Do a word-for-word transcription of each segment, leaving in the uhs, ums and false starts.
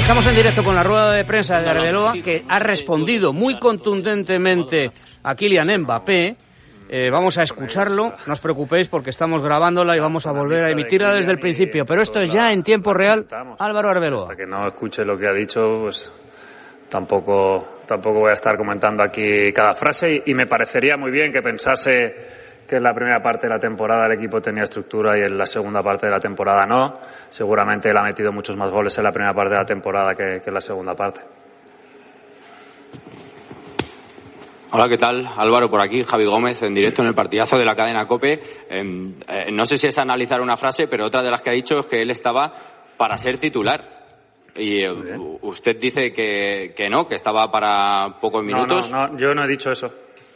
Estamos en directo con la rueda de prensa de Arbeloa, que ha respondido muy contundentemente a Kylian Mbappé. Eh, vamos a escucharlo, no os preocupéis porque estamos grabándola y vamos a volver a emitirla desde el principio, pero esto es ya en tiempo real. Álvaro Arbeloa. Hasta que no escuche lo que ha dicho, pues tampoco, tampoco voy a estar comentando aquí cada frase y, y me parecería muy bien que pensase que en la primera parte de la temporada el equipo tenía estructura y en la segunda parte de la temporada no. Seguramente él ha metido muchos más goles en la primera parte de la temporada que, que en la segunda parte. Hola, ¿qué tal? Álvaro por aquí, Javi Gómez en directo en el partidazo de la cadena COPE. Eh, eh, no sé si es analizar una frase, pero otra de las que ha dicho es que él estaba para ser titular. Y eh, usted dice que, que no, que estaba para pocos minutos. No, no, no, yo no he dicho eso.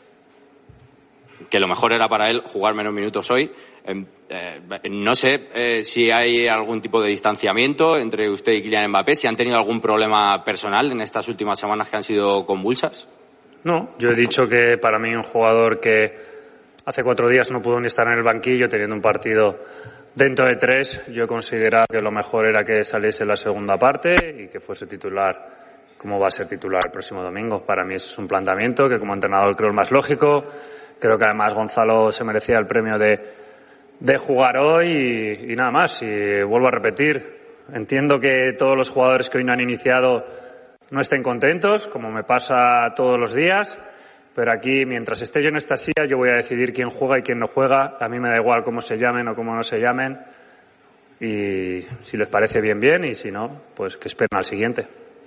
Que lo mejor era para él jugar menos minutos hoy. Eh, eh, no sé eh, si hay algún tipo de distanciamiento entre usted y Kylian Mbappé, si han tenido algún problema personal en estas últimas semanas que han sido convulsas. No, yo he dicho que para mí un jugador que hace cuatro días no pudo ni estar en el banquillo teniendo un partido dentro de tres, yo he considerado que lo mejor era que saliese en la segunda parte y que fuese titular como va a ser titular el próximo domingo. Para mí eso es un planteamiento que como entrenador creo el más lógico. Creo que además Gonzalo se merecía el premio de, de jugar hoy y, y nada más. Y vuelvo a repetir, entiendo que todos los jugadores que hoy no han iniciado no estén contentos, como me pasa todos los días, pero aquí, mientras esté yo en esta silla, yo voy a decidir quién juega y quién no juega. A mí me da igual cómo se llamen o cómo no se llamen. Y si les parece bien, bien, y si no, pues que esperen al siguiente.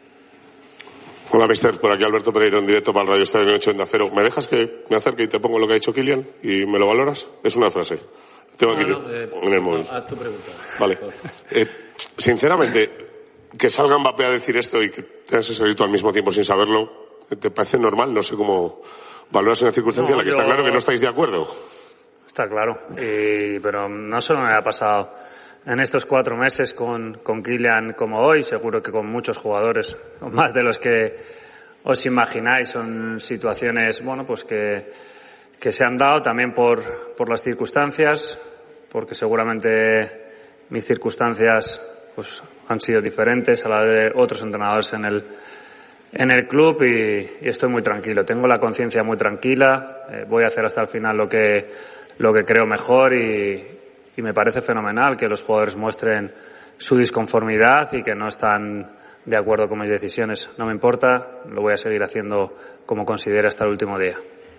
Hola, mister. Por aquí Alberto Pereiro en directo para el Radio Estadio ocho Onda Cero. ¿Me dejas que me acerque y te pongo lo que ha dicho Kylian y me lo valoras? Es una frase. Tengo aquí no, eh, en el móvil. Haz tu pregunta. Vale. Eh, sinceramente, que salga Mbappé a decir esto y que tengas ese grito al mismo tiempo sin saberlo, ¿te parece normal? No sé cómo valoras una circunstancia no, en la que yo... está claro que no estáis de acuerdo. Está claro. Y, pero no solo me ha pasado en estos cuatro meses con, con Kylian como hoy, seguro que con muchos jugadores, más de los que os imagináis. Son situaciones, bueno, pues que, que se han dado también por, por las circunstancias, porque seguramente mis circunstancias pues han sido diferentes a las de otros entrenadores en el, en el club y, y estoy muy tranquilo. Tengo la conciencia muy tranquila, eh, voy a hacer hasta el final lo que, lo que creo mejor y, y me parece fenomenal que los jugadores muestren su disconformidad y que no están de acuerdo con mis decisiones. No me importa, lo voy a seguir haciendo como considere hasta el último día.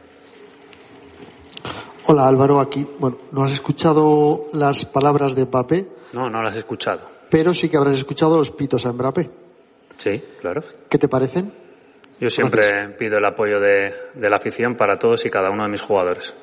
Hola Álvaro, aquí. Bueno, ¿no has escuchado las palabras de Mbappé? No, no las he escuchado. Pero sí que habrás escuchado los pitos a Mbappé. Sí, claro. ¿Qué te parecen? Yo siempre Gracias. pido el apoyo de, de la afición para todos y cada uno de mis jugadores.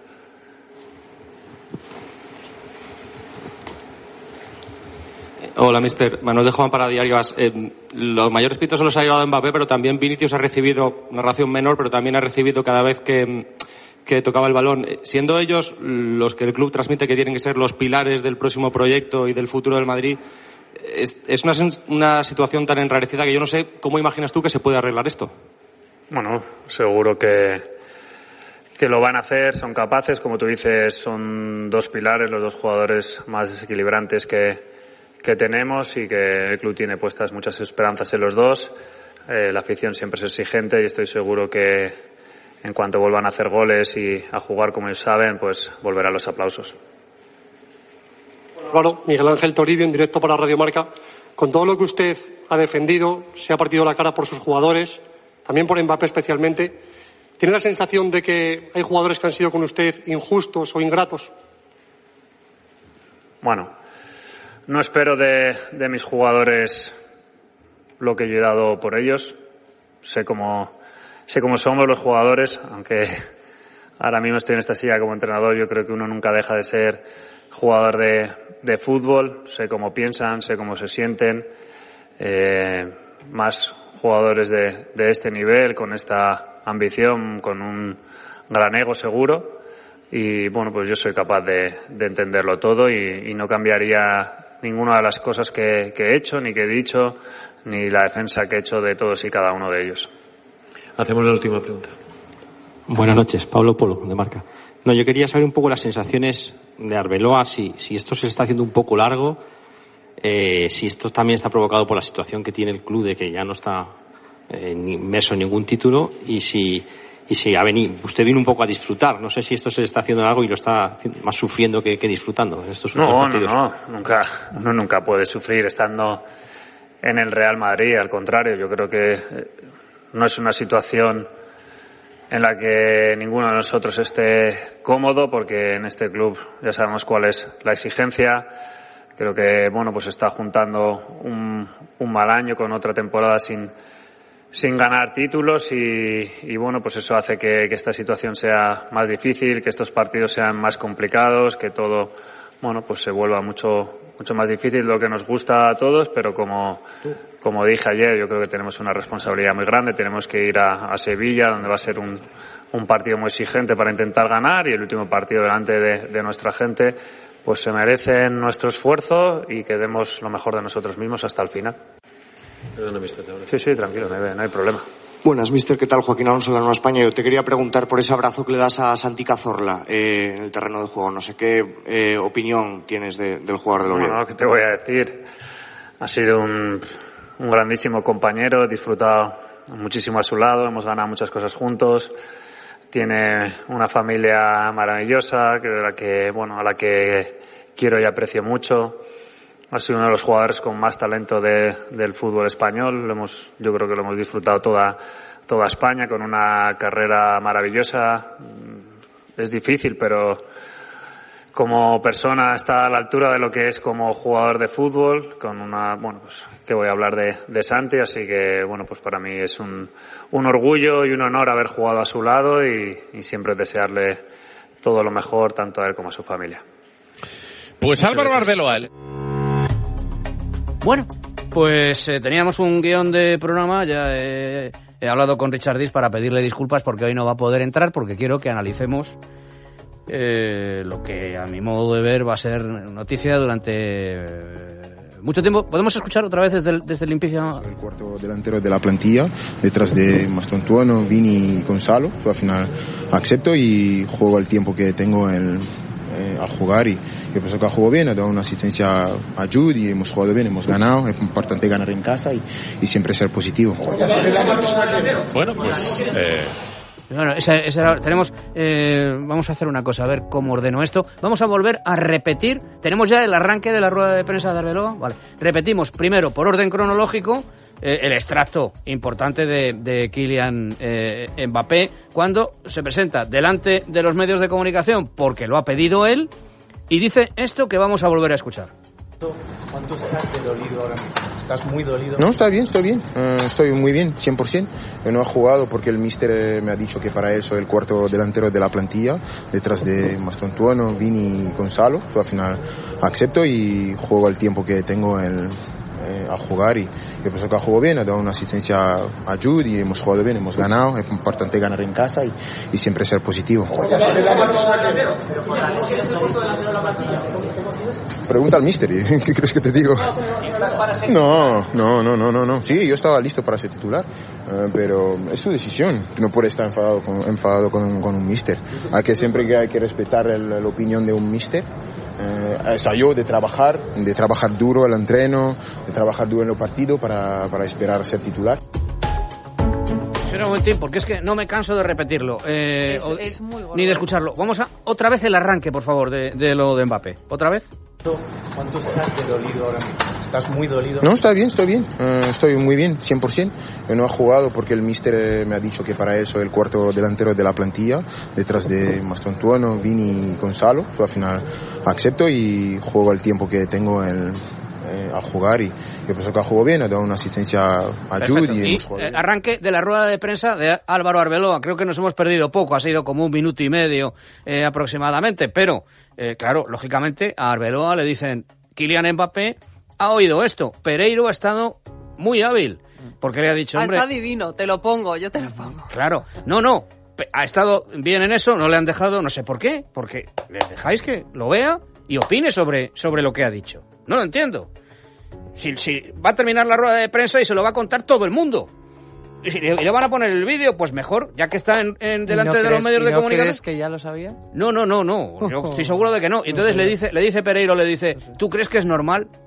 Hola, mister. Manuel de Juan para Diario As. Eh, los mayores pitos se los ha llevado Mbappé, pero también Vinicius ha recibido una ración menor, pero también ha recibido cada vez que, que tocaba el balón. Siendo ellos los que el club transmite que tienen que ser los pilares del próximo proyecto y del futuro del Madrid, es, es una, una situación tan enrarecida que yo no sé cómo imaginas tú que se puede arreglar esto. Bueno, seguro que, que lo van a hacer, son capaces. Como tú dices, son dos pilares, los dos jugadores más desequilibrantes que que tenemos y que el club tiene puestas muchas esperanzas en los dos. Eh, la afición siempre es exigente y estoy seguro que en cuanto vuelvan a hacer goles y a jugar como ellos saben, pues volverán los aplausos. Claro, Miguel Ángel Toribio en directo para Radio Marca. Con todo lo que usted ha defendido, se ha partido la cara por sus jugadores, también por Mbappé especialmente. ¿Tiene la sensación de que hay jugadores que han sido con usted injustos o ingratos? Bueno, no espero de, de mis jugadores lo que yo he dado por ellos. Sé cómo, sé cómo somos los jugadores, aunque ahora mismo estoy en esta silla como entrenador. Yo creo que uno nunca deja de ser jugador de, de fútbol. Sé cómo piensan, sé cómo se sienten. Eh, más jugadores de, de este nivel, con esta ambición, con un gran ego seguro. Y bueno, pues yo soy capaz de, de entenderlo todo y, y no cambiaría ninguna de las cosas que, que he hecho, ni que he dicho, ni la defensa que he hecho de todos y cada uno de ellos. Hacemos la última pregunta. Buenas noches, Pablo Polo, de Marca. No, yo quería saber un poco las sensaciones de Arbeloa, si, si esto se está haciendo un poco largo, eh, si esto también está provocado por la situación que tiene el club de que ya no está eh, inmerso en ningún título y si y si ha venido, usted vino un poco a disfrutar. No sé si esto se le está haciendo algo y lo está más sufriendo que, que disfrutando en estos últimos no, partidos. No, no, nunca, uno nunca puede sufrir estando en el Real Madrid. Al contrario, yo creo que no es una situación en la que ninguno de nosotros esté cómodo, porque en este club ya sabemos cuál es la exigencia. Creo que, bueno, pues está juntando un, un mal año con otra temporada sin sin ganar títulos y, y bueno, pues eso hace que, que esta situación sea más difícil, que estos partidos sean más complicados, que todo, bueno, pues se vuelva mucho mucho más difícil de lo que nos gusta a todos, pero como como dije ayer, yo creo que tenemos una responsabilidad muy grande. Tenemos que ir a, a Sevilla, donde va a ser un, un partido muy exigente para intentar ganar, y el último partido delante de, de nuestra gente, pues se merecen nuestro esfuerzo y que demos lo mejor de nosotros mismos hasta el final. Perdona, mister. Sí, sí, tranquilo, no hay, no hay problema. Buenas, mister. ¿Qué tal? Joaquín Alonso de la Nueva España. Yo te quería preguntar por ese abrazo que le das a Santi Cazorla eh, en el terreno de juego. No sé qué eh, opinión tienes de, del jugador del Oviedo. Bueno, ¿qué te voy a decir? Ha sido un, un grandísimo compañero, he disfrutado muchísimo a su lado, hemos ganado muchas cosas juntos. Tiene una familia maravillosa, que de la que, bueno, a la que quiero y aprecio mucho. Ha sido uno de los jugadores con más talento de, del fútbol español. Lo hemos, yo creo que lo hemos disfrutado toda, toda España, con una carrera maravillosa. Es difícil, pero como persona está a la altura de lo que es como jugador de fútbol, con una, bueno, pues que voy a hablar de, de Santi, así que, bueno, pues para mí es un, un orgullo y un honor haber jugado a su lado y, y siempre desearle todo lo mejor, tanto a él como a su familia. Pues Álvaro Arbeloa. Bueno, pues eh, teníamos un guión de programa, ya eh, he hablado con Richard Diz para pedirle disculpas porque hoy no va a poder entrar, porque quiero que analicemos eh, lo que a mi modo de ver va a ser noticia durante eh, mucho tiempo. ¿Podemos escuchar otra vez desde el, desde el limpieza? El cuarto delantero de la plantilla, detrás de Mastontuono, Vini y Gonzalo. Yo al final acepto y juego el tiempo que tengo en, eh, al jugar y yo pienso que ha jugado bien, ha dado una asistencia a Jude y hemos jugado bien, hemos ganado. Es importante ganar en casa y, y siempre ser positivo. Bueno, pues... Eh... Bueno, esa, esa, tenemos, eh, vamos a hacer una cosa, a ver cómo ordeno esto. Vamos a volver a repetir. Tenemos ya el arranque de la rueda de prensa de Arbeloa. Vale. Repetimos primero, por orden cronológico, eh, el extracto importante de, de Kylian eh, Mbappé, cuando se presenta delante de los medios de comunicación, porque lo ha pedido él, y dice esto que vamos a volver a escuchar. ¿Cuánto estás de dolido ahora mismo? ¿Estás muy dolido? No, está bien, estoy bien. Uh, estoy muy bien, cien por ciento. Yo no he jugado porque el míster eh, me ha dicho que para él soy el cuarto delantero de la plantilla, detrás de Mastontuono, Vini y Gonzalo. Yo al final acepto y juego el tiempo que tengo en, eh, a jugar y yo pienso que ha jugado bien, ha dado una asistencia a Jude y hemos jugado bien, hemos ganado. Es importante ganar en casa y, y siempre ser positivo. Pregunta al míster, ¿qué crees que te digo? No, no, no, no, no, no. Sí, yo estaba listo para ser titular, uh, pero es su decisión. No puede estar enfadado con, enfadado con, con un míster. Hay que siempre que hay que respetar el, la opinión de un míster. Eh, es yo de trabajar, de trabajar duro el entreno, de trabajar duro en el partido para, para esperar ser titular. Espera un momentín, porque es que no me canso de repetirlo, eh, es, o, es muy bueno, ni de escucharlo. Vamos a otra vez el arranque, por favor, de, de lo de Mbappé. ¿Otra vez? ¿Cuánto estás de dolido ahora mismo? ¿Estás muy dolido? No, está bien, estoy bien. Uh, estoy muy bien, cien por ciento. Yo no he jugado porque el míster eh, me ha dicho que para él soy el cuarto delantero de la plantilla, detrás de Mastontuono, Vini y Gonzalo. Yo al final acepto y juego el tiempo que tengo en, eh, a jugar y yo pienso que ha jugado bien, ha dado una asistencia a Jude y, y hemos jugado bien. Arranque de la rueda de prensa de Álvaro Arbeloa. Creo que nos hemos perdido poco, ha sido como un minuto y medio eh, aproximadamente, pero eh, claro, lógicamente a Arbeloa le dicen Kylian Mbappé ha oído esto. Pereiro ha estado muy hábil, porque le ha dicho, hombre... Está divino, te lo pongo, yo te lo pongo. Claro, no, no, ha estado bien en eso, no le han dejado, no sé por qué, porque le dejáis que lo vea y opine sobre, sobre lo que ha dicho. No lo entiendo. Si, si va a terminar la rueda de prensa y se lo va a contar todo el mundo. Y si le, le van a poner el vídeo, pues mejor, ya que está en, en delante no de los medios de no comunicación. ¿Crees que ya lo sabía? No, no, no, no. Yo estoy seguro de que no. Y entonces le dice, le dice Pereiro, le dice, ¿tú crees que es normal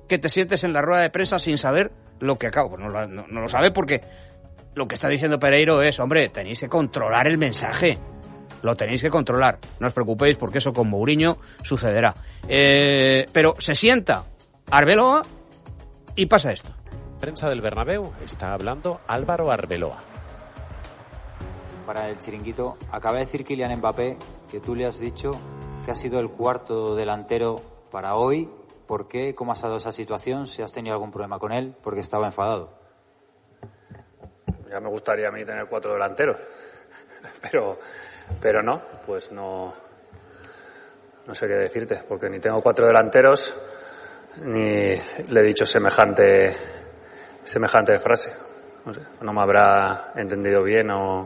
que te sientes en la rueda de prensa sin saber lo que acabo. Pues no, no, no lo sabe porque lo que está diciendo Pereiro es, hombre, tenéis que controlar el mensaje. Lo tenéis que controlar. No os preocupéis porque eso con Mourinho sucederá. Eh, pero se sienta Arbeloa y pasa esto. Prensa del Bernabéu, está hablando Álvaro Arbeloa. Para el chiringuito, acaba de decir Kylian Mbappé que tú le has dicho que ha sido el cuarto delantero para hoy. ¿Por qué? ¿Cómo has dado esa situación? ¿Si has tenido algún problema con él? Porque estaba enfadado. Ya me gustaría a mí tener cuatro delanteros, pero, pero no, pues no, no sé qué decirte, porque ni tengo cuatro delanteros ni le he dicho semejante, semejante frase. No sé, no me habrá entendido bien o...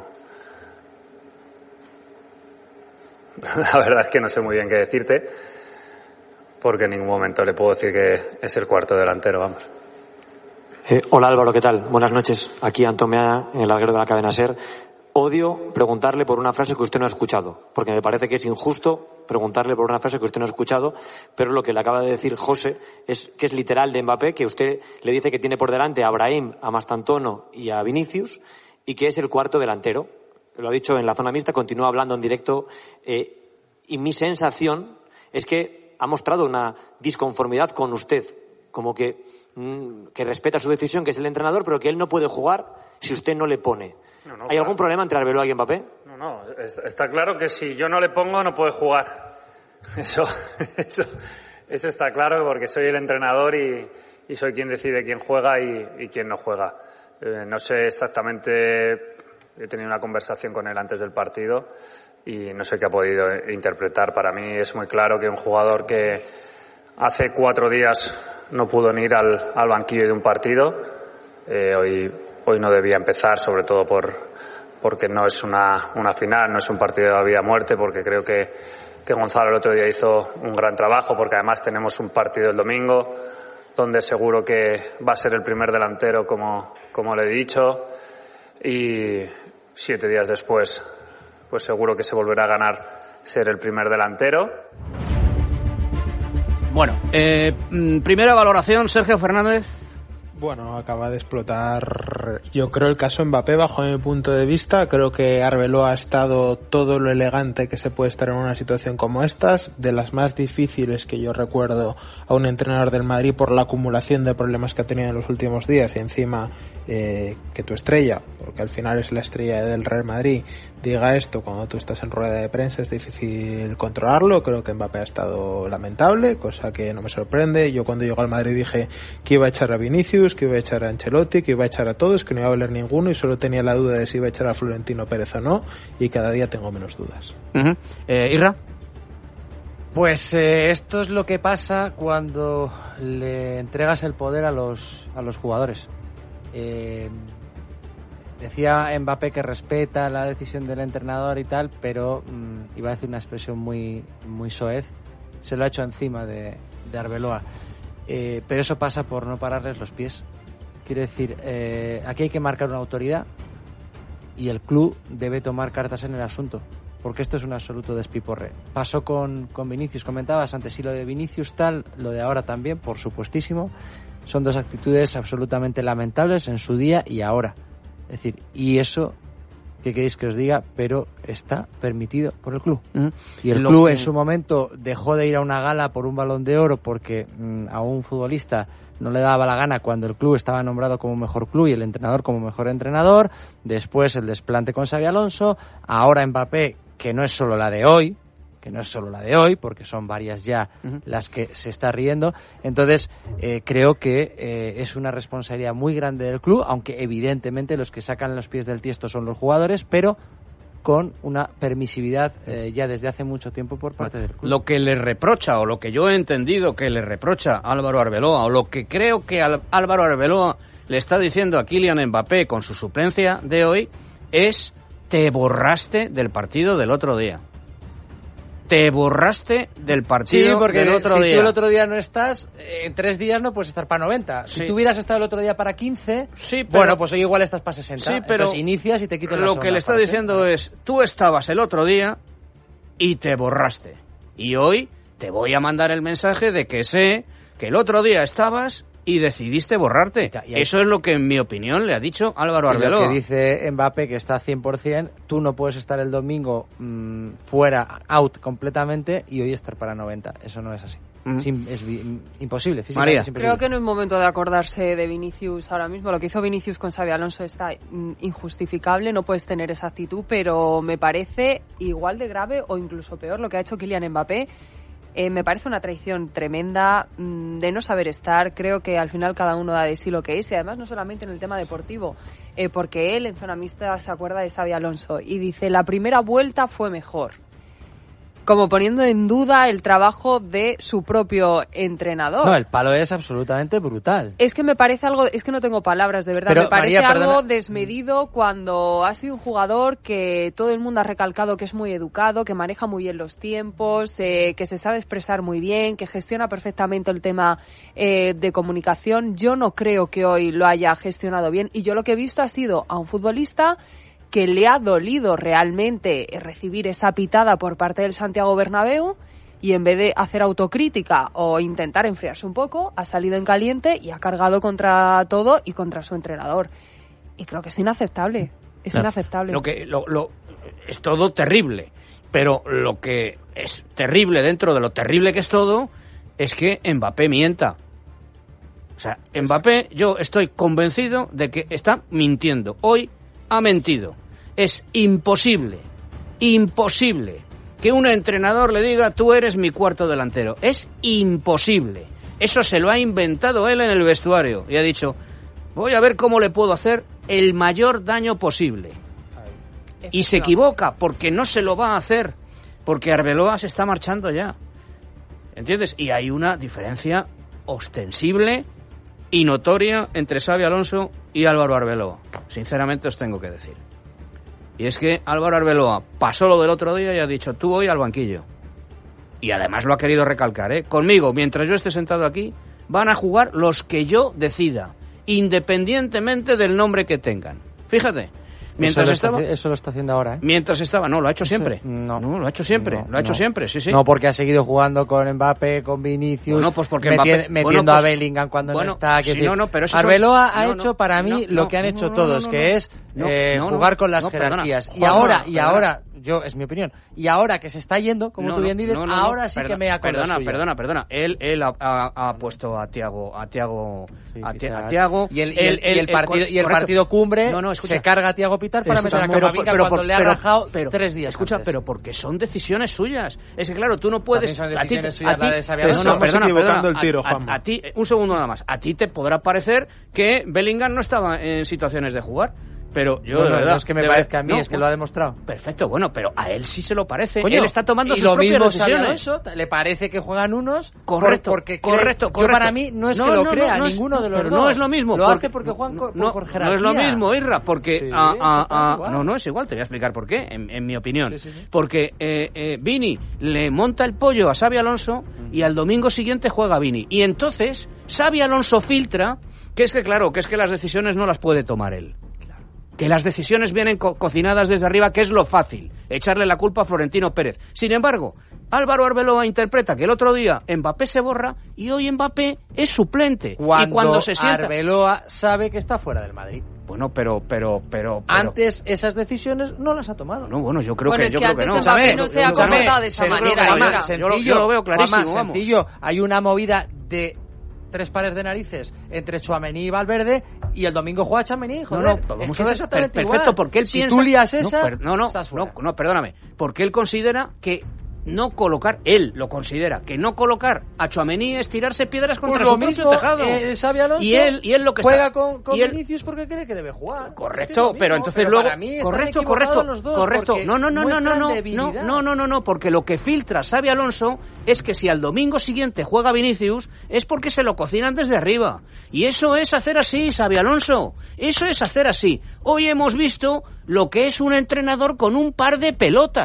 La verdad es que no sé muy bien qué decirte, porque en ningún momento le puedo decir que es el cuarto delantero, vamos. Eh, hola Álvaro, ¿qué tal? Buenas noches. Aquí Antomea, en el larguero de la cadena SER. Odio preguntarle por una frase que usted no ha escuchado, porque me parece que es injusto preguntarle por una frase que usted no ha escuchado, pero lo que le acaba de decir José es que es literal de Mbappé, que usted le dice que tiene por delante a Brahim, a Mastantuono y a Vinicius, y que es el cuarto delantero. Lo ha dicho en la zona mixta, continúa hablando en directo, eh, y mi sensación es que ha mostrado una disconformidad con usted, como que, mmm, que respeta su decisión, que es el entrenador, pero que él no puede jugar si usted no le pone. No, no, ¿Hay claro. algún problema entre Arbeloa y Mbappé? No, no, está claro que si yo no le pongo no puede jugar. Eso, eso, eso está claro, porque soy el entrenador y, y soy quien decide quién juega y, y quién no juega. Eh, no sé exactamente... He tenido una conversación con él antes del partido y no sé qué ha podido interpretar. Para mí es muy claro que un jugador que hace cuatro días no pudo ni ir al, al banquillo de un partido, eh, hoy, hoy no debía empezar, sobre todo por, porque no es una, una final, no es un partido de vida o muerte, porque creo que, que Gonzalo el otro día hizo un gran trabajo, porque además tenemos un partido el domingo donde seguro que va a ser el primer delantero, como, como le he dicho. Y siete días después, pues seguro que se volverá a ganar ser el primer delantero. Bueno, eh, primera valoración, Sergio Fernández. Bueno, acaba de explotar, yo creo, el caso Mbappé bajo mi punto de vista. Creo que Arbeloa ha estado todo lo elegante que se puede estar en una situación como estas, de las más difíciles que yo recuerdo a un entrenador del Madrid por la acumulación de problemas que ha tenido en los últimos días, y encima eh, que tu estrella, porque al final es la estrella del Real Madrid, diga esto cuando tú estás en rueda de prensa, es difícil controlarlo. Creo que Mbappé ha estado lamentable, cosa que no me sorprende. Yo cuando llegó al Madrid dije que iba a echar a Vinicius, que iba a echar a Ancelotti, que iba a echar a todos, que no iba a valer ninguno, y solo tenía la duda de si iba a echar a Florentino Pérez o no, y cada día tengo menos dudas. Uh-huh. eh, ¿Irra? Pues eh, esto es lo que pasa cuando le entregas el poder a los, a los jugadores. Eh, decía Mbappé que respeta la decisión del entrenador y tal, pero mmm, iba a decir una expresión muy, muy soez, se lo ha hecho encima de, de Arbeloa. Eh, pero eso pasa por no pararles los pies. Quiero decir, eh, aquí hay que marcar una autoridad y el club debe tomar cartas en el asunto, porque esto es un absoluto despiporre. Pasó con, con Vinicius, comentabas antes, y lo de Vinicius tal, lo de ahora también, por supuestísimo. Son dos actitudes absolutamente lamentables en su día y ahora. Es decir, y eso, ¿qué queréis que os diga? Pero está permitido por el club. ¿Mm? Y el Lo club que... en su momento dejó de ir a una gala por un Balón de Oro porque mmm, a un futbolista no le daba la gana cuando el club estaba nombrado como mejor club y el entrenador como mejor entrenador. Después el desplante con Xabi Alonso. Ahora Mbappé, que no es solo la de hoy, que no es solo la de hoy, porque son varias ya uh-huh. las que se está riendo. Entonces, eh, creo que eh, es una responsabilidad muy grande del club, aunque evidentemente los que sacan los pies del tiesto son los jugadores, pero con una permisividad eh, ya desde hace mucho tiempo por parte del club. Lo que le reprocha, o lo que yo he entendido que le reprocha a Álvaro Arbeloa, o lo que creo que Al- Álvaro Arbeloa le está diciendo a Kylian Mbappé con su suplencia de hoy, es: te borraste del partido del otro día. Te borraste del partido sí, porque del otro si día. Si tú el otro día no estás, en tres días no puedes estar para noventa. Si sí. tú hubieras estado el otro día para quince, sí, pero, bueno, pues hoy igual estás para sesenta. Sí, pero entonces inicias y te quitas la Lo que le está parte. diciendo es: tú estabas el otro día y te borraste. Y hoy te voy a mandar el mensaje de que sé que el otro día estabas y decidiste borrarte. Y hay... Eso es lo que, en mi opinión, le ha dicho Álvaro Arbeloa. Lo que dice Mbappé, que está cien por ciento, tú no puedes estar el domingo mmm, fuera, out completamente, y hoy estar para noventa. Eso no es así. Mm. Es, in, es vi, imposible, físicamente es imposible. Creo que no es momento de acordarse de Vinicius ahora mismo. Lo que hizo Vinicius con Xabi Alonso está injustificable, no puedes tener esa actitud, pero me parece igual de grave o incluso peor lo que ha hecho Kylian Mbappé. Eh, me parece una traición tremenda mmm, de no saber estar. Creo que al final cada uno da de sí lo que es, y además no solamente en el tema deportivo, eh, porque él en zona mixta se acuerda de Xabi Alonso y dice la primera vuelta fue mejor, como poniendo en duda el trabajo de su propio entrenador. No, el palo es absolutamente brutal. Es que me parece algo, es que no tengo palabras, de verdad. Pero, me parece María, algo perdona. desmedido cuando ha sido un jugador que todo el mundo ha recalcado que es muy educado, que maneja muy bien los tiempos, eh, que se sabe expresar muy bien, que gestiona perfectamente el tema eh, de comunicación. Yo no creo que hoy lo haya gestionado bien, y yo lo que he visto ha sido a un futbolista que le ha dolido realmente recibir esa pitada por parte del Santiago Bernabéu, y en vez de hacer autocrítica o intentar enfriarse un poco, ha salido en caliente y ha cargado contra todo y contra su entrenador. Y creo que es inaceptable, es claro. inaceptable. Lo que, lo, lo, es todo terrible, pero lo que es terrible dentro de lo terrible que es todo es que Mbappé mienta. O sea, Mbappé, yo estoy convencido de que está mintiendo. Hoy ha mentido. Es imposible, imposible que un entrenador le diga tú eres mi cuarto delantero. Es imposible. Eso se lo ha inventado él en el vestuario y ha dicho voy a ver cómo le puedo hacer el mayor daño posible. Y se equivoca porque no se lo va a hacer, porque Arbeloa se está marchando ya. ¿Entiendes? Y hay una diferencia ostensible y notoria entre Xabi Alonso y Álvaro Arbeloa. Sinceramente os tengo que decir. Y es que Álvaro Arbeloa pasó lo del otro día y ha dicho, tú hoy al banquillo. Y además lo ha querido recalcar, ¿eh? Conmigo, mientras yo esté sentado aquí, van a jugar los que yo decida, independientemente del nombre que tengan. Fíjate. Mientras eso, estaba, lo está, eso lo está haciendo ahora, ¿eh? Mientras estaba, no, lo ha hecho siempre. Eso, no, no, lo ha hecho siempre, no, lo ha hecho no. siempre, sí, sí. No, porque ha seguido jugando con Mbappé, con Vinicius, bueno, pues porque meti- Mbappé, metiendo bueno, pues, a Bellingham cuando bueno, no está. Sí, decir, no, no, pero eso Arbeloa son, ha no, hecho no, para mí no, lo no, que han no, hecho no, todos, no, no, que no, es no, eh, no, no, jugar con las no, jerarquías. perdona, y ahora, perdona, y ahora, yo es mi opinión, y ahora que se está yendo, como no, tú bien no, dices, no, no, ahora no, sí perdona, que me ha Perdona, perdona, perdona. Él, él ha, ha, ha puesto a Tiago, a Tiago, sí, a, ti, a Tiago. Y el, y el, el, y el partido, y el partido cumbre no, no, escucha, se carga a Tiago Pitar para meter a Camavinga cuando por, le ha pero, rajado pero, tres días Escucha, antes. pero porque son decisiones suyas. Es que claro, tú no puedes. También son a ti, decisiones suyas a la ti, de Xabi Alonso. no, no, perdona, equivocando perdona, el tiro, a, Juanma. a, a ti, un segundo nada más. A ti te podrá parecer que Bellingham no estaba en situaciones de jugar. Pero yo, bueno, de verdad... No es que me parezca a mí, no, es que lo ha demostrado. Perfecto, bueno, pero a él sí se lo parece. Coño, él está tomando y sus lo propias mismo decisiones. Alonso, le parece que juegan unos correcto, por, porque correcto, cree, correcto. Yo para mí no es no, que lo no, crea no, no ninguno es, de los pero dos. no es lo mismo. Lo porque, hace porque juegan no, por, no, por jerarquía. No es lo mismo, Irra, porque... Sí, a, a, a, es no, no es igual, te voy a explicar por qué, en, en mi opinión. Sí, sí, sí. Porque eh, eh, Vini le monta el pollo a Xabi Alonso y al domingo siguiente juega Vini. Y entonces Xabi Alonso filtra que es que, claro, que es que las decisiones no las puede tomar él. Que las decisiones vienen co- cocinadas desde arriba, que es lo fácil, echarle la culpa a Florentino Pérez. Sin embargo, Álvaro Arbeloa interpreta que el otro día Mbappé se borra y hoy Mbappé es suplente. Cuando, y cuando se sienta... Arbeloa sabe que está fuera del Madrid. Bueno, pero, pero, pero, pero... Antes esas decisiones no las ha tomado. No, bueno, yo creo bueno, que, es yo que creo que no. antes Mbappé no se ha comportado de esa manera. Juanma, Yo lo, yo lo veo clarísimo, Juanma, vamos. sencillo. Hay una movida de tres pares de narices entre Tchouaméni y Valverde y el domingo juega Tchouaméni, joder. No, no, vamos es que a ver, es exactamente perfecto, igual. porque él si piensa... tú lías esa, no, per, no, no, estás fuera. no, no, perdóname, porque él considera que no colocar, él lo considera, que no colocar a Tchouaméni es tirarse piedras contra pues su lo propio mismo, tejado. Eh, Xabi Alonso y él, y él lo que juega está, con, con y él, Vinicius porque cree que debe jugar. Correcto, es que es pero mismo, entonces pero luego para mí correcto, correcto, los dos correcto. No, no, no, no, no, no, no, debilidad. no, no, no, no, porque lo que filtra Xabi Alonso es que si al domingo siguiente juega Vinicius es porque se lo cocinan desde arriba. Y eso es hacer así, Xabi Alonso. Eso es hacer así. Hoy hemos visto lo que es un entrenador con un par de pelotas.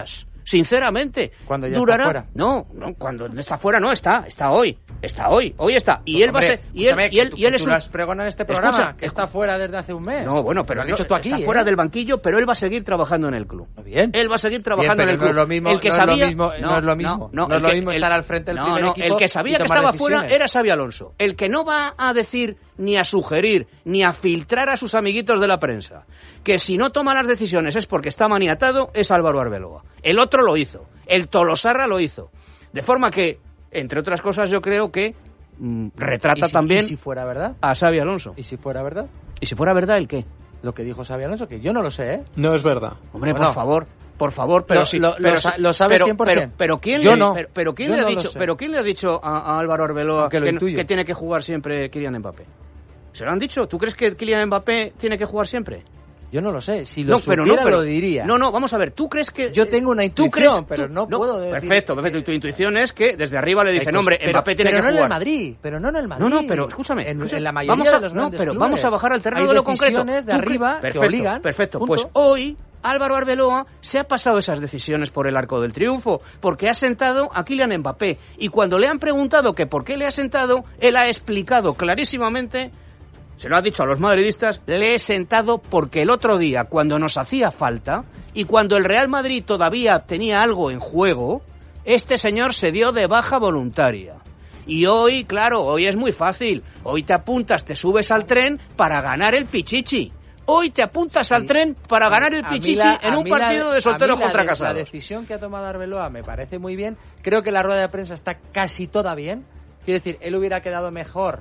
sinceramente. Cuando ya durará... está fuera. No, no, cuando está fuera no está, está hoy, está hoy, hoy está. Y pues, él hombre, va a ser, y él, y él, y él tú, es tú un... lo has pregonado en este programa, Escucha, que está fuera desde hace un mes. No, bueno, pero lo has dicho tú aquí, está ¿eh? fuera del banquillo, pero él va a seguir trabajando en el club. Bien. Él va a seguir trabajando Bien, en el club. No es lo mismo, el que no sabía, es lo mismo, no, no es lo mismo, no, no es lo que, mismo estar el, al frente del no, primer no, equipo. El que sabía que estaba fuera era Xabi Alonso. El que no va a decir ni a sugerir ni a filtrar a sus amiguitos de la prensa que si no toma las decisiones es porque está maniatado es Álvaro Arbeloa. El otro lo hizo, el Tolosarra lo hizo. De forma que, entre otras cosas, yo creo que mmm, retrata ¿Y si, también ¿y si fuera verdad? a Xabi Alonso. ¿Y si fuera verdad? ¿Y si fuera verdad el qué? Lo que dijo Xabi Alonso, que yo no lo sé, ¿eh? No es verdad. Hombre, bueno, por favor, por favor, pero lo, sí, lo, pero, lo, sí, lo sabes pero, cien por ciento. Pero, pero quién yo le, no. pero, pero quién yo le ha no dicho, pero quién le ha dicho a, a Álvaro Arbeloa que, que tiene que jugar siempre Kylian Mbappé? ¿Se lo han dicho? ¿Tú crees que Kylian Mbappé tiene que jugar siempre? Yo no lo sé, si lo no, supiera pero no, pero, lo diría. No, no, vamos a ver, ¿tú crees que...? Yo tengo una intuición, crees, pero tú, no, no puedo decir... Perfecto, perfecto, y tu intuición es que desde arriba le dicen, pues, hombre, pero, Mbappé tiene pero que no jugar. En el Madrid, pero no en el Madrid. No, no, pero escúchame. En, escúchame en la mayoría vamos a, de los no, grandes pero clubes. vamos a bajar al terreno Hay de lo concreto. decisiones de ¿Tú arriba perfecto, que obligan. Perfecto, punto. pues hoy Álvaro Arbeloa se ha pasado esas decisiones por el arco del triunfo, porque ha sentado a Kylian Mbappé. Y cuando le han preguntado que por qué le ha sentado, él ha explicado clarísimamente, se lo ha dicho a los madridistas, le he sentado porque el otro día, cuando nos hacía falta, y cuando el Real Madrid todavía tenía algo en juego, este señor se dio de baja voluntaria. Y hoy, claro, hoy es muy fácil. Hoy te apuntas, te subes al tren para ganar el Pichichi. Hoy te apuntas sí, al tren para sí, ganar el Pichichi la, en un partido la, de solteros contra de, casados. La decisión que ha tomado Arbeloa me parece muy bien. Creo que la rueda de prensa está casi toda bien. Quiero decir, él hubiera quedado mejor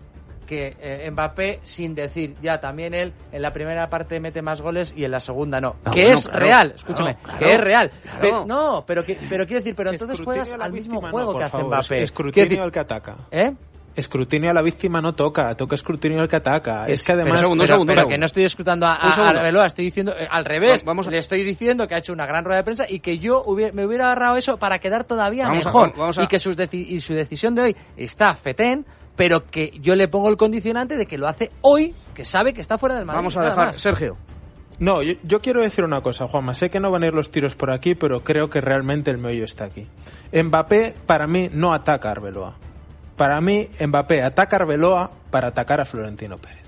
que eh, Mbappé sin decir, ya también él en la primera parte mete más goles y en la segunda no. no que bueno, es claro, real, claro, escúchame, claro, que es real. Claro. Pero, no, pero, que, pero quiero decir, pero entonces Escrutinio juegas al mismo víctima, juego no, que hace favor, Mbappé. Escrutinio decir, al que ataca. ¿Eh? Escrutinio a la víctima no toca, toca escrutinio al que ataca. Es, es que además... Pero, segundo, pero, segundo, pero segundo. Que no estoy escrutando a, a, a Arbeloa, estoy diciendo eh, al revés. Vamos a... Le estoy diciendo que ha hecho una gran rueda de prensa y que yo hubiera, me hubiera agarrado eso para quedar todavía vamos mejor. A, vamos a... Y que sus deci- y su decisión de hoy está fetén, pero que yo le pongo el condicionante de que lo hace hoy, que sabe que está fuera del Madrid. Vamos a dejar, más. Sergio. No, yo, yo quiero decir una cosa, Juanma. Sé que no van a ir los tiros por aquí, pero creo que realmente el meollo está aquí. Mbappé, para mí, no ataca a Arbeloa. Para mí, Mbappé ataca a Arbeloa para atacar a Florentino Pérez.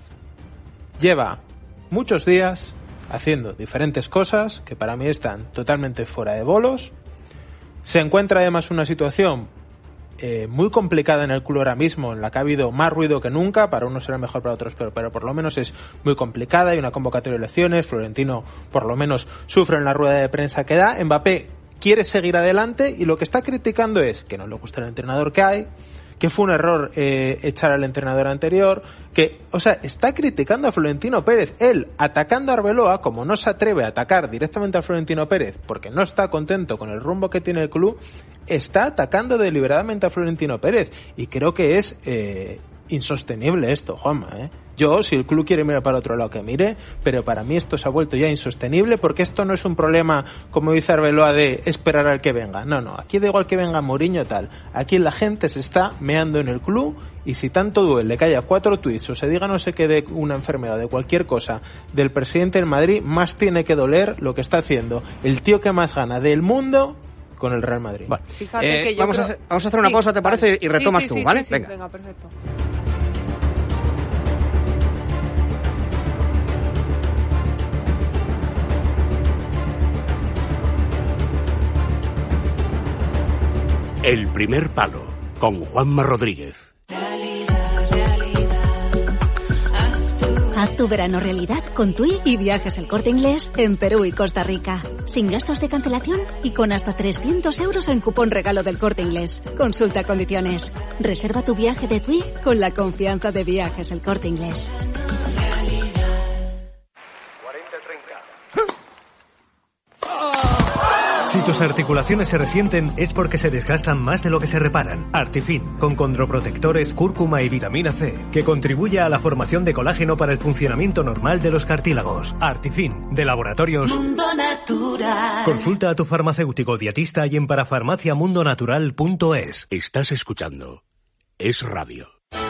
Lleva muchos días haciendo diferentes cosas que para mí están totalmente fuera de bolos. Se encuentra además una situación eh, muy complicada en el club ahora mismo, en la que ha habido más ruido que nunca. Para unos será mejor, para otros pero, pero por lo menos es muy complicada. Hay una convocatoria de elecciones. Florentino por lo menos sufre en la rueda de prensa que da. Mbappé quiere seguir adelante y lo que está criticando es que no le gusta el entrenador que hay, que fue un error eh, echar al entrenador anterior, que, o sea, está criticando a Florentino Pérez, él atacando a Arbeloa, como no se atreve a atacar directamente a Florentino Pérez, porque no está contento con el rumbo que tiene el club, está atacando deliberadamente a Florentino Pérez, y creo que es eh, insostenible esto, Juanma, ¿eh? Yo, si el club quiere mirar para otro lado, que mire, pero para mí esto se ha vuelto ya insostenible, porque esto no es un problema, como dice Arbeloa, de esperar al que venga. No, no, aquí da igual que venga Mourinho tal. Aquí la gente se está meando en el club, y si tanto duele que haya cuatro tuits o se diga no sé qué de una enfermedad, de cualquier cosa, del presidente del Madrid, más tiene que doler lo que está haciendo el tío que más gana del mundo con el Real Madrid. Vale. Eh, que vamos, creo... a hacer, vamos a hacer una sí, pausa, ¿te parece? Vale. Y retomas sí, sí, tú, sí, ¿vale? Sí, sí, venga. venga, perfecto. El primer palo, con Juanma Rodríguez. Haz tu verano realidad con TUI y Viajes El Corte Inglés en Perú y Costa Rica. Sin gastos de cancelación y con hasta trescientos euros en cupón regalo del Corte Inglés. Consulta condiciones. Reserva tu viaje de TUI con la confianza de Viajes El Corte Inglés. Si tus articulaciones se resienten es porque se desgastan más de lo que se reparan. Artifin, con condroprotectores, cúrcuma y vitamina C, que contribuye a la formación de colágeno para el funcionamiento normal de los cartílagos. Artifin, de Laboratorios Mundo Natural. Consulta a tu farmacéutico dietista y en parafarmaciamundonatural punto es. Estás escuchando Es Radio.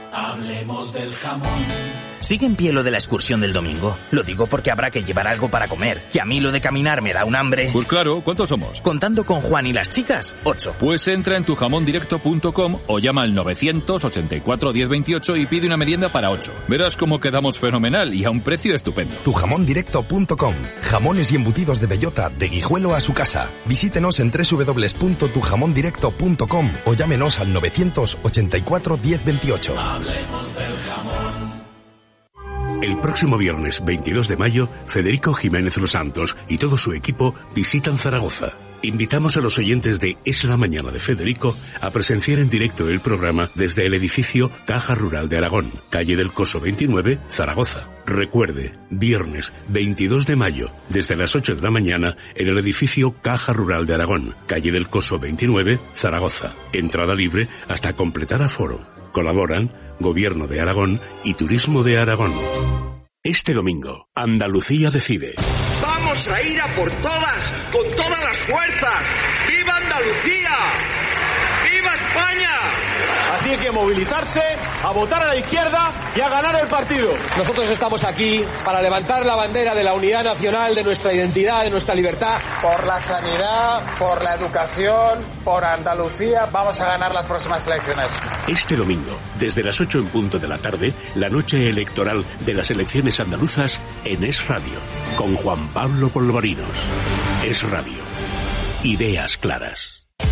Hablemos del jamón. ¿Sigue en pie lo de la excursión del domingo? Lo digo porque habrá que llevar algo para comer, que a mí lo de caminar me da un hambre. Pues claro, ¿cuántos somos? Contando con Juan y las chicas, ocho. Pues entra en tu jamón directo punto com o llama al novecientos ochenta y cuatro diez veintiocho y pide una merienda para ocho. Verás cómo quedamos fenomenal y a un precio estupendo. tu jamón directo punto com. Jamones y embutidos de bellota, de Guijuelo a su casa. Visítenos en doble u doble u doble u punto tu jamón directo punto com o llámenos al novecientos ochenta y cuatro diez veintiocho. Hablemos del jamón. El próximo viernes veintidós de mayo, Federico Jiménez Los Santos y todo su equipo visitan Zaragoza. Invitamos a los oyentes de Es la Mañana de Federico a presenciar en directo el programa desde el edificio Caja Rural de Aragón, calle del Coso veintinueve, Zaragoza. Recuerde, viernes veintidós de mayo, desde las ocho de la mañana, en el edificio Caja Rural de Aragón, calle del Coso veintinueve, Zaragoza. Entrada libre hasta completar aforo. Colaboran Gobierno de Aragón y Turismo de Aragón. Este domingo, Andalucía decide. ¡Vamos a ir a por todas, con todas las fuerzas! ¡Viva Andalucía! ¡Viva España! Así hay que movilizarse, a votar a la izquierda y a ganar el partido. Nosotros estamos aquí para levantar la bandera de la unidad nacional, de nuestra identidad, de nuestra libertad. Por la sanidad, por la educación, por Andalucía, vamos a ganar las próximas elecciones. Este domingo, desde las ocho en punto de la tarde, la noche electoral de las elecciones andaluzas en Es Radio, con Juan Pablo Polvorinos. Es Radio. Ideas claras.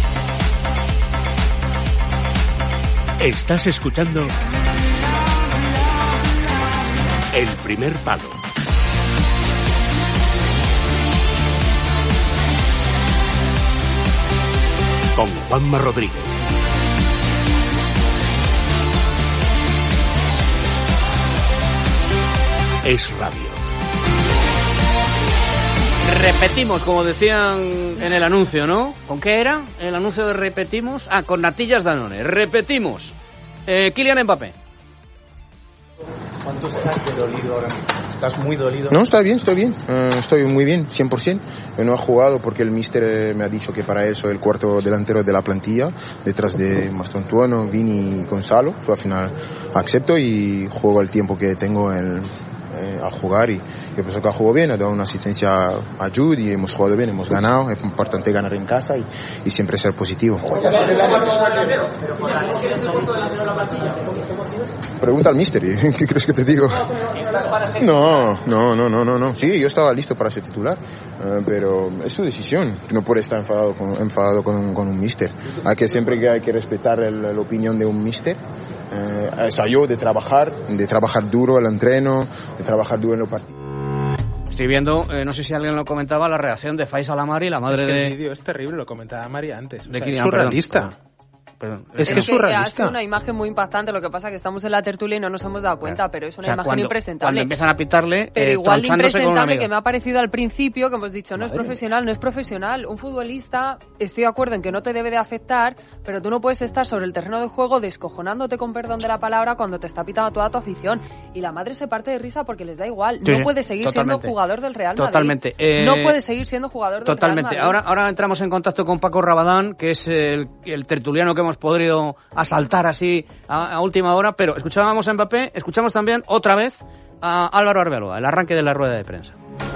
Estás escuchando El Primer Palo. Con Juanma Rodríguez. Es Radio. Repetimos, como decían en el anuncio, ¿no? ¿Con qué era el anuncio de repetimos? Ah, con natillas Danone. Repetimos. Eh, Kylian Mbappé. ¿Cuánto estás de dolido ahora mismo? ¿Estás muy dolido? No, está bien, estoy bien. Uh, estoy muy bien, cien por ciento. No he jugado porque el míster me ha dicho que para él soy el cuarto delantero de la plantilla, detrás de Mastontuono, Vini y Gonzalo. So, al final acepto y juego el tiempo que tengo en, eh, a jugar y yo pienso que ha jugado bien, ha dado una asistencia a Jude y hemos jugado bien, hemos ganado. Es importante ganar en casa y, y siempre ser positivo. Pregunta al míster, ¿qué crees que te digo? No, no, no, no, no, no. Sí, yo estaba listo para ser titular, uh, pero es su decisión. No puede estar enfadado con, enfadado con, con un míster. Hay que siempre que hay que respetar el, la opinión de un míster. Eh, es a yo de trabajar, de trabajar duro el entreno, de trabajar duro en los partidos. Estoy viendo, eh, no sé si alguien lo comentaba, la reacción de Faisal Amari, la madre es que de... el vídeo es terrible, lo comentaba Mari antes. O de sea, Kylian, es surrealista. Perdón, perdón. Es, es que es que surrealista. hace una imagen muy impactante, lo que pasa es que estamos en la tertulia y no nos hemos dado cuenta, claro. Pero es una o sea, imagen cuando, impresentable. Cuando empiezan a pitarle, pero eh, igual de impresentable con que me ha parecido al principio, que hemos dicho, no Madre es profesional, no es profesional. Un futbolista, estoy de acuerdo en que no te debe de afectar, pero tú no puedes estar sobre el terreno de juego descojonándote, con perdón de la palabra, cuando te está pitando toda tu afición. Y la madre se parte de risa porque les da igual. Sí, no sí, puede seguir totalmente. siendo jugador del Real Madrid. Totalmente. Eh, no puede seguir siendo jugador del totalmente. Real Madrid. Ahora, ahora entramos en contacto con Paco Rabadán, que es el, el tertuliano que hemos podido asaltar así a, a última hora, pero escuchábamos a Mbappé, escuchamos también otra vez a Álvaro Arbeloa, el arranque de la rueda de prensa.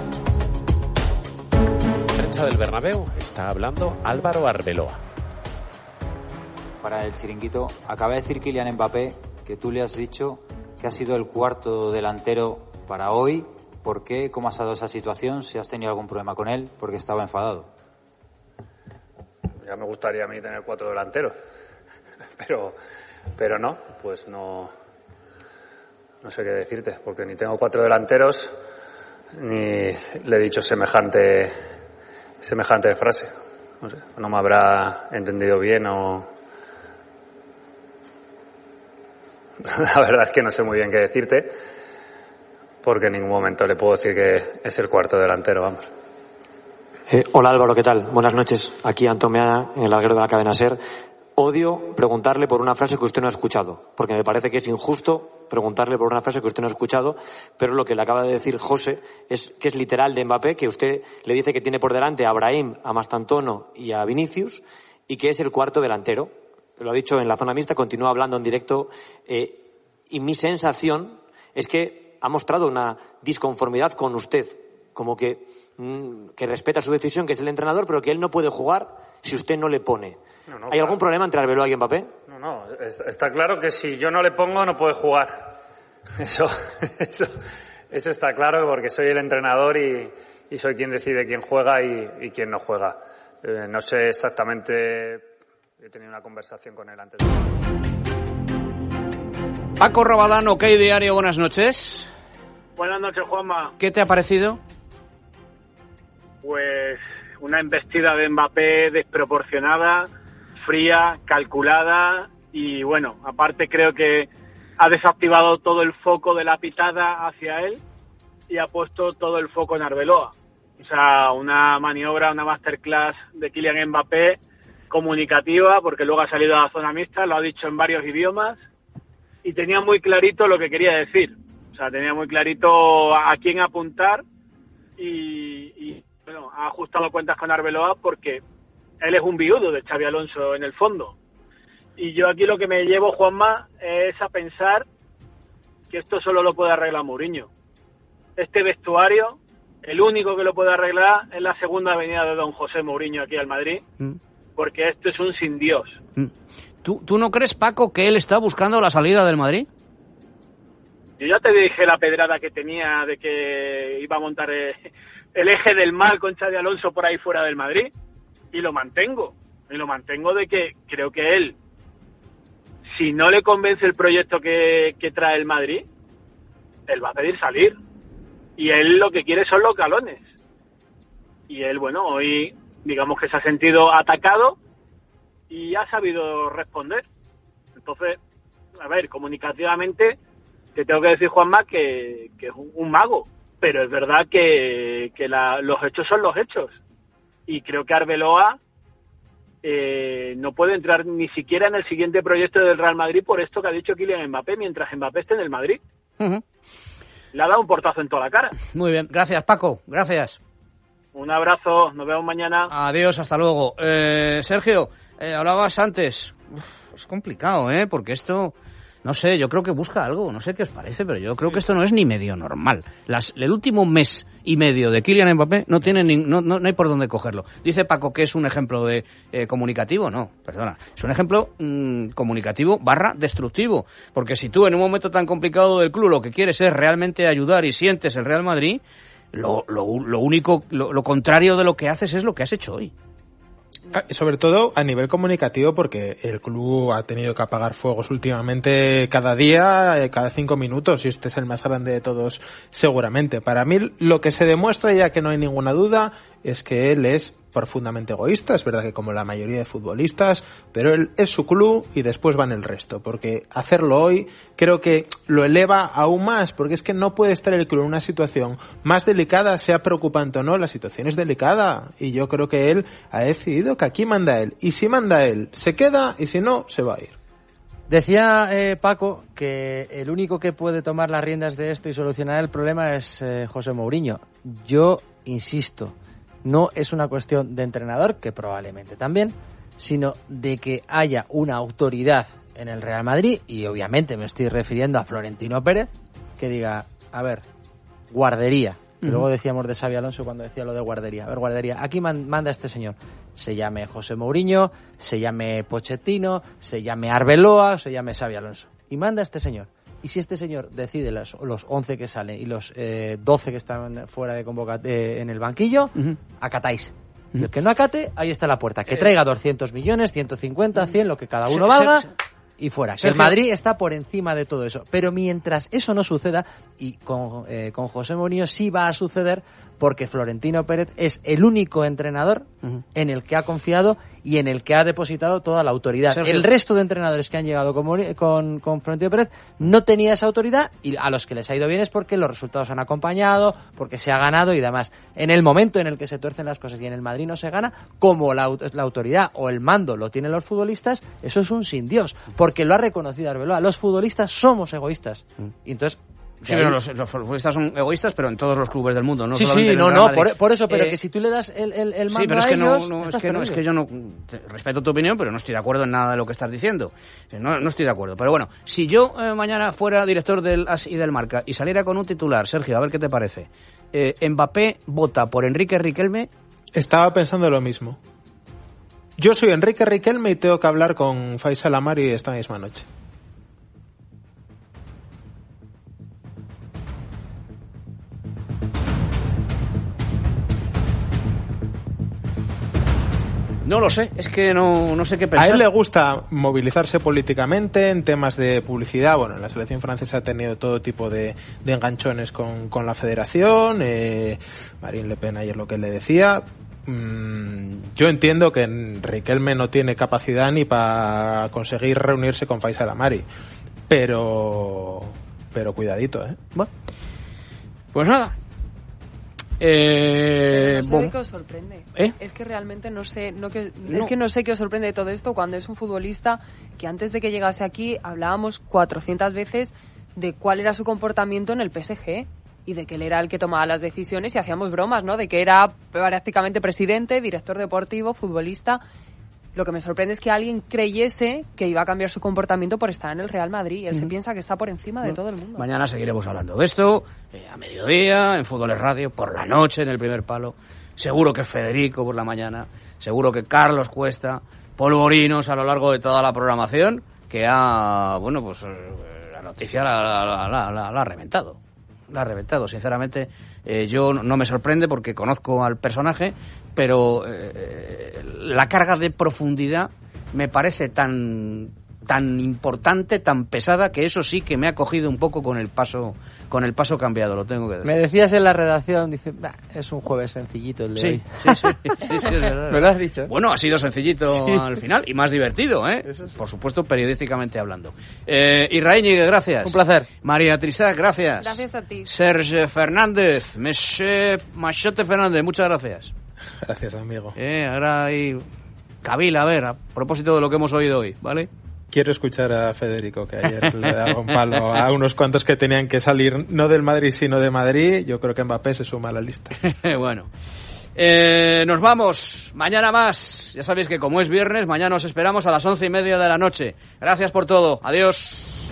Prensa del Bernabéu, está hablando Álvaro Arbeloa. Para el chiringuito, acaba de decir Kylian Mbappé que tú le has dicho que ha sido el cuarto delantero para hoy. ¿Por qué? ¿Cómo has dado esa situación? ¿Si has tenido algún problema con él? Porque estaba enfadado. Ya me gustaría a mí tener cuatro delanteros, pero, pero no, pues no, no sé qué decirte, porque ni tengo cuatro delanteros, ni le he dicho semejante, semejante frase. No sé, no me habrá entendido bien o... La verdad es que no sé muy bien qué decirte, porque en ningún momento le puedo decir que es el cuarto delantero, vamos. Eh, hola Álvaro, ¿qué tal? Buenas noches. Aquí Antón Meana, en el larguero de la cadena SER. Odio preguntarle por una frase que usted no ha escuchado, porque me parece que es injusto preguntarle por una frase que usted no ha escuchado, pero lo que le acaba de decir José es que es literal de Mbappé, que usted le dice que tiene por delante a Brahim, a Mastantuono y a Vinicius, y que es el cuarto delantero. Lo ha dicho en la zona mixta, continúa hablando en directo. Eh, Y mi sensación es que ha mostrado una disconformidad con usted, como que, mmm, que respeta su decisión, que es el entrenador, pero que él no puede jugar si usted no le pone. No, no, ¿Hay claro. algún problema entre Arbeloa y Mbappé? No, no, está claro que si yo no le pongo no puede jugar. Eso, eso, eso está claro, porque soy el entrenador y, y soy quien decide quién juega y, y quién no juega. Eh, no sé exactamente, he tenido una conversación con él antes. Paco Rabadán, OK Diario, buenas noches. Buenas noches, Juanma. ¿Qué te ha parecido? Pues una embestida de Mbappé desproporcionada, fría, calculada y bueno, aparte creo que ha desactivado todo el foco de la pitada hacia él y ha puesto todo el foco en Arbeloa. O sea, una maniobra, una masterclass de Kylian Mbappé comunicativa, porque luego ha salido a la zona mixta, lo ha dicho en varios idiomas y tenía muy clarito lo que quería decir. O sea, tenía muy clarito a quién apuntar y, y bueno, ha ajustado cuentas con Arbeloa porque él es un viudo de Xabi Alonso en el fondo. Y yo aquí lo que me llevo, Juanma, es a pensar que esto solo lo puede arreglar Mourinho. Este vestuario, el único que lo puede arreglar es la segunda venida de don José Mourinho aquí al Madrid, mm. porque esto es un sin Dios. Mm. ¿Tú, ¿Tú no crees, Paco, que él está buscando la salida del Madrid? Yo ya te dije la pedrada que tenía de que iba a montar el, el eje del mal con Xabi Alonso por ahí fuera del Madrid, y lo mantengo. Y lo mantengo de que creo que él, si no le convence el proyecto que, que trae el Madrid, él va a pedir salir. Y él lo que quiere son los galones. Y él, bueno, hoy digamos que se ha sentido atacado y ha sabido responder. Entonces, a ver, comunicativamente te tengo que decir, Juanma, que, que es un, un mago. Pero es verdad que, que la, los hechos son los hechos. Y creo que Arbeloa Eh, no puede entrar ni siquiera en el siguiente proyecto del Real Madrid por esto que ha dicho Kylian Mbappé mientras Mbappé esté en el Madrid. Uh-huh. Le ha dado un portazo en toda la cara. Muy bien, gracias Paco, gracias. Un abrazo, nos vemos mañana. Adiós, hasta luego. Eh, Sergio, eh, hablabas antes. Uf, es complicado, ¿eh? Porque esto, no sé, yo creo que busca algo, no sé qué os parece, pero yo creo que esto no es ni medio normal. Las, el último mes y medio de Kylian Mbappé no tiene ni, no, no, no hay por dónde cogerlo. Dice Paco que es un ejemplo de eh, comunicativo, no, perdona, es un ejemplo mmm, comunicativo barra destructivo, porque si tú en un momento tan complicado del club lo que quieres es realmente ayudar y sientes el Real Madrid, lo, lo, lo único, lo, lo contrario de lo que haces es lo que has hecho hoy. Sobre todo a nivel comunicativo, porque el club ha tenido que apagar fuegos últimamente cada día, cada cinco minutos, y este es el más grande de todos seguramente. Para mí lo que se demuestra, ya que no hay ninguna duda, es que él es profundamente egoísta. Es verdad que como la mayoría de futbolistas, pero él es su club y después van el resto, porque hacerlo hoy creo que lo eleva aún más, porque es que no puede estar el club en una situación más delicada, sea preocupante o no, la situación es delicada, y yo creo que él ha decidido que aquí manda él, y si manda él se queda, y si no se va a ir. Decía eh, Paco que el único que puede tomar las riendas de esto y solucionar el problema es eh, José Mourinho. Yo insisto, no es una cuestión de entrenador, que probablemente también, sino de que haya una autoridad en el Real Madrid, y obviamente me estoy refiriendo a Florentino Pérez, que diga, a ver, guardería. Uh-huh. Luego decíamos de Xabi Alonso cuando decía lo de guardería. A ver, guardería, aquí man, manda este señor. Se llame José Mourinho, se llame Pochettino, se llame Arbeloa, se llame Xabi Alonso. Y manda este señor. Y si este señor decide los, los once que salen y los eh, doce que están fuera de convocatoria eh, en el banquillo, uh-huh. acatáis. Uh-huh. Y el que no acate, ahí está la puerta. Que traiga doscientos millones, ciento cincuenta, cien, lo que cada uno valga, y fuera. Que el Madrid está por encima de todo eso. Pero mientras eso no suceda, y con, eh, con José Mourinho sí va a suceder, porque Florentino Pérez es el único entrenador uh-huh. en el que ha confiado y en el que ha depositado toda la autoridad. Sergio. El resto de entrenadores que han llegado con, con, con Florentino Pérez no tenía esa autoridad, y a los que les ha ido bien es porque los resultados han acompañado, porque se ha ganado y demás. En el momento en el que se tuercen las cosas y en el Madrid no se gana, como la, la autoridad o el mando lo tienen los futbolistas, eso es un sin Dios, porque lo ha reconocido Arbeloa. Los futbolistas somos egoístas. Uh-huh. Y entonces Sí, pero los, los futbolistas son egoístas, pero en todos los clubes del mundo, no sí, solamente sí, en no, el Real no, Madrid. por, por eso, pero eh, que si tú le das el, el, el mando sí, pero es a que ellos, no, no, es estás que no, es que yo no te, respeto tu opinión, pero no estoy de acuerdo en nada de lo que estás diciendo. No, no estoy de acuerdo. Pero bueno, si yo eh, mañana fuera director del A S y del Marca y saliera con un titular, Sergio, a ver qué te parece. Eh, Mbappé vota por Enrique Riquelme. Estaba pensando lo mismo. Yo soy Enrique Riquelme y tengo que hablar con Faisal Amari esta misma noche. No lo sé, es que no, no sé qué pensar. A él le gusta movilizarse políticamente en temas de publicidad. Bueno, en la selección francesa ha tenido todo tipo de, de enganchones con, con la federación. Eh, Marine Le Pen ayer lo que le decía. Mm, yo entiendo que Riquelme no tiene capacidad ni para conseguir reunirse con Faisal Amari. Pero, pero cuidadito, ¿eh? Bueno, pues nada. Eh, no sé qué os sorprende. ¿Eh? Es que realmente no sé, no que, no. es que no sé qué os sorprende de todo esto cuando es un futbolista que antes de que llegase aquí hablábamos cuatrocientas veces de cuál era su comportamiento en el P S G y de que él era el que tomaba las decisiones y hacíamos bromas, ¿no? De que era prácticamente presidente, director deportivo, futbolista. Lo que me sorprende es que alguien creyese que iba a cambiar su comportamiento por estar en el Real Madrid. Él mm. se piensa que está por encima de no. todo el mundo. Mañana seguiremos hablando de esto, eh, a mediodía, en Fútbol Radio, por la noche, en el primer palo. Seguro que Federico por la mañana, seguro que Carlos Cuesta, polvorinos a lo largo de toda la programación, que ha, bueno, pues la noticia la, la, la, la, la ha reventado. La ha reventado, sinceramente. Eh, yo no me sorprende porque conozco al personaje, pero eh, la carga de profundidad me parece tan tan importante, tan pesada, que eso sí que me ha cogido un poco con el paso con el paso cambiado, lo tengo que decir. Me decías en la redacción, dice, es un jueves sencillito el de sí, hoy. Sí, sí, sí, sí, es verdad. Me lo has dicho. Bueno, ha sido sencillito sí. al final y más divertido, ¿eh? Sí. Por supuesto, periodísticamente hablando. Eh, Israel Ñíguez, gracias. Un placer. María Trisá, gracias. Gracias a ti. Serge Fernández, Monsieur Machote Fernández, muchas gracias. Gracias, amigo. Eh, ahora hay Kabila, a ver, a propósito de lo que hemos oído hoy, ¿vale? Quiero escuchar a Federico, que ayer le daba un palo a unos cuantos que tenían que salir no del Madrid, sino de Madrid. Yo creo que Mbappé se suma a la lista. Bueno, eh, nos vamos. Mañana más. Ya sabéis que como es viernes, mañana os esperamos a las once y media de la noche. Gracias por todo. Adiós.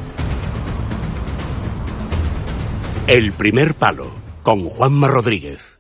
El primer palo, con Juanma Rodríguez.